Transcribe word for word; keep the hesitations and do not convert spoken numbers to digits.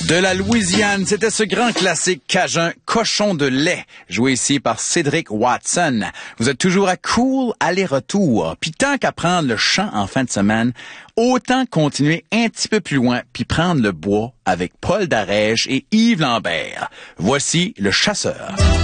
De la Louisiane, c'était ce grand classique cajun Cochon de lait, joué ici par Cédric Watson. Vous êtes toujours à Cool aller-retour. Puis tant qu'à prendre le chant en fin de semaine, autant continuer un petit peu plus loin puis prendre le bois avec Paul Darèche et Yves Lambert. Voici Le Chasseur.